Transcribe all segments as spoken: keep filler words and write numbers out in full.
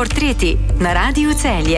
portreti na Radiu Celje.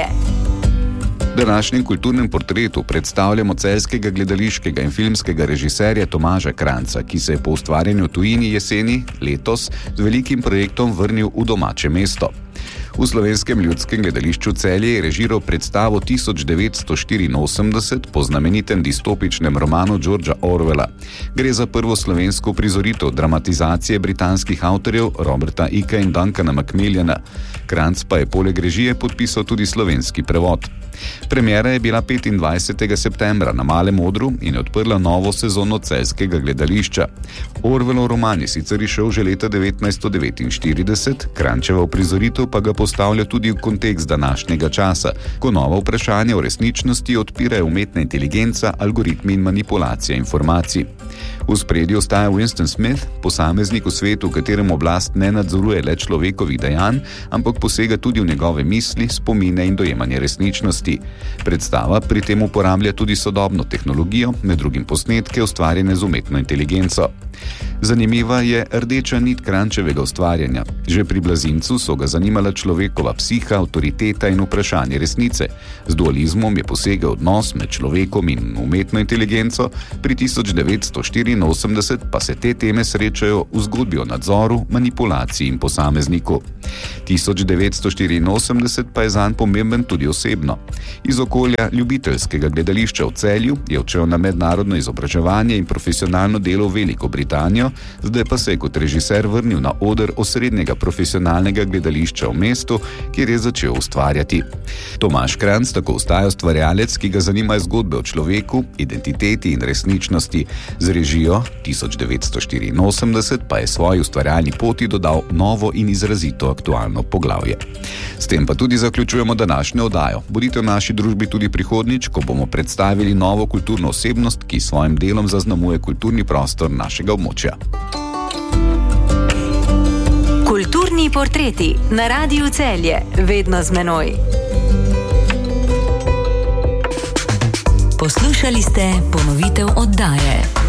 V današnjem kulturnem portretu predstavljamo celjskega gledališkega in filmskega režiserja Tomaža Kranjca, ki se je po ustvarjanju tujini jeseni letos z velikim projektom vrnil v domače mesto. V Slovenskem ljudskem gledališču Celje je režiral predstavo tisoč devetsto štiriinosemdeset po znamenitem distopičnem romanu Georgea Orwella. Gre za prvo slovensko prizoritev dramatizacije britanskih avtorjev Roberta Icka in Duncana Macmillana. Kranjc pa je poleg režije podpisal tudi slovenski prevod. Premiera je bila petindvajsetega septembra na Malem odru in je odprla novo sezono celjskega gledališča. Orwellov roman je sicer izšel že leta devetnajststo devetinštirideset, Kranjčeva uprizoritev pa ga postavlja tudi v kontekst današnjega časa, ko nova vprašanja o resničnosti odpirajo umetna inteligenca, algoritmi in manipulacija informacij. V ospredju ostaja Winston Smith, posameznik v svetu, v katerem oblast ne nadzoruje le človekovih dejanj, ampak posega tudi v njegove misli, spomine in dojemanje resničnosti. Predstava pri tem uporablja tudi sodobno tehnologijo, med drugim posnetke ustvarjene z umetno inteligenco. Zanimiva je rdeča nit Kranjčevega ustvarjanja. Že pri Blazincu so ga zanimala človekova psiha, avtoriteta in vprašanje resnice. Z dualizmom je posegel odnos med človekom in umetno inteligenco, pri tisoč devetsto štiriinosemdeset pa se te teme srečajo v zgodbi o nadzoru, manipulaciji in posamezniku. tisoč devetsto štiriinosemdeset pa je zanj pomemben tudi osebno. Iz okolja ljubiteljskega gledališča v Celju je odšel na mednarodno izobraževanje in profesionalno delo v Veliko Britanijo, zdaj pa se je kot režiser vrnil na oder osrednjega profesionalnega gledališča v mestu, kjer je začel ustvarjati. Tomaž Kranjc tako ostaja ustvarjalec, ki ga zanimajo zgodbe o človeku, identiteti in resničnosti. Z režijo tisoč devetsto štiriinosemdeset pa je svoji ustvarjalni poti dodal novo in izrazito aktualno poglavje. S tem pa tudi zaključujemo današnjo oddajo. Bodite v naši družbi tudi prihodnjič, ko bomo predstavili novo kulturno osebnost, ki s svojim delom zaznamuje kulturni prostor našega območja. Kulturni portreti na Radiu Celje, vedno z menoj. Poslušali ste ponovitev oddaje.